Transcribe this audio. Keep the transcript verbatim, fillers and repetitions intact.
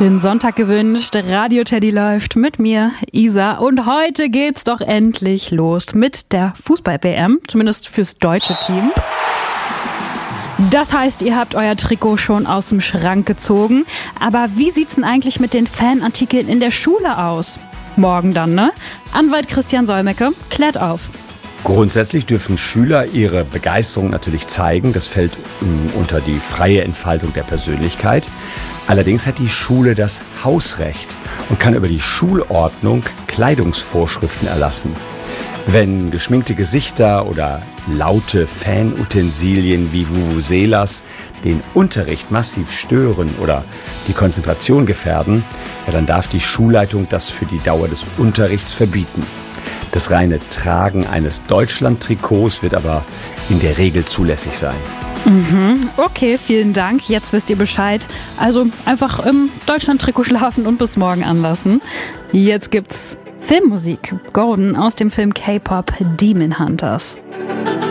Schönen Sonntag gewünscht. Radio Teddy läuft mit mir, Isa. Und heute geht's doch endlich los mit der Fußball-W M, zumindest fürs deutsche Team. Das heißt, ihr habt euer Trikot schon aus dem Schrank gezogen. Aber wie sieht's denn eigentlich mit den Fanartikeln in der Schule aus? Morgen dann, ne? Anwalt Christian Solmecke klärt auf. Grundsätzlich dürfen Schüler ihre Begeisterung natürlich zeigen. Das fällt um, unter die freie Entfaltung der Persönlichkeit. Allerdings hat die Schule das Hausrecht und kann über die Schulordnung Kleidungsvorschriften erlassen. Wenn geschminkte Gesichter oder laute Fanutensilien wie Vuvuzelas den Unterricht massiv stören oder die Konzentration gefährden, ja, dann darf die Schulleitung das für die Dauer des Unterrichts verbieten. Das reine Tragen eines Deutschland-Trikots wird aber in der Regel zulässig sein. Mhm, okay, vielen Dank. Jetzt wisst ihr Bescheid. Also einfach im Deutschland-Trikot schlafen und bis morgen anlassen. Jetzt gibt's Filmmusik. Golden aus dem Film K-Pop Demon Hunters.